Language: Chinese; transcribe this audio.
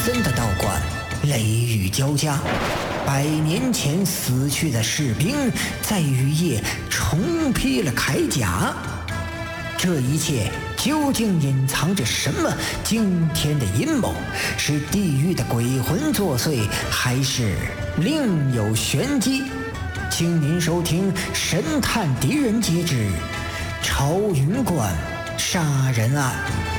森的道观，雷雨交加。100年前死去的士兵在雨夜重披了铠甲。这一切究竟隐藏着什么惊天的阴谋？是地狱的鬼魂作祟，还是另有玄机？请您收听《神探狄仁杰之朝云观杀人案》。